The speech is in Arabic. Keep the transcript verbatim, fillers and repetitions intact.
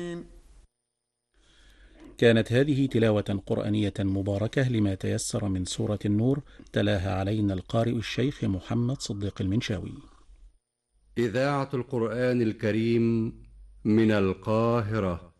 كانت هذه تلاوة قرآنية مباركة لما تيسر من سورة النور، تلاها علينا القارئ الشيخ محمد صديق المنشاوي. إذاعة القرآن الكريم من القاهرة.